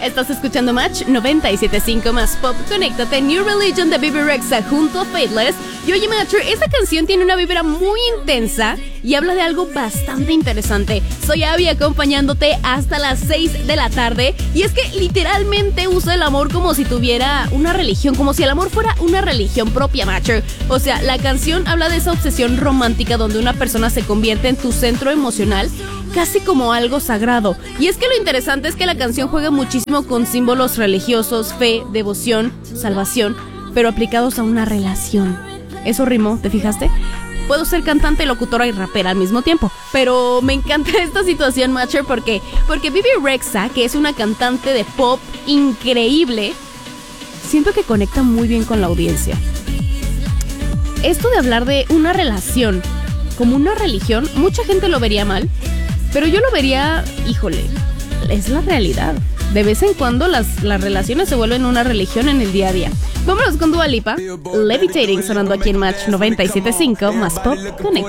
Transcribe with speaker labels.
Speaker 1: Estás escuchando Match 97.5 más Pop. Conéctate, New Religion de Bebe Rexha junto a Faithless. Y oye, Matcher, esta canción tiene una vibra muy intensa y habla de algo bastante interesante. Soy Abby acompañándote hasta las 6 de la tarde. Y es que literalmente usa el amor como si tuviera una religión, como si el amor fuera una religión propia, Matcher. O sea, la canción habla de esa obsesión romántica donde una persona se convierte en tu centro emocional, casi como algo sagrado. Y es que lo interesante es que la canción juega muchísimo con símbolos religiosos, fe, devoción, salvación, pero aplicados a una relación. Eso rimó, ¿te fijaste? Puedo ser cantante, locutora y rapera al mismo tiempo. Pero me encanta esta situación, Matcher, porque Bebe Rexha, que es una cantante de pop increíble, siento que conecta muy bien con la audiencia. Esto de hablar de una relación como una religión, mucha gente lo vería mal, pero yo lo vería, híjole, es la realidad. De vez en cuando las relaciones se vuelven una religión en el día a día. Vámonos con Dua Lipa, Levitating, sonando aquí en Match 97.5 más Pop Connect.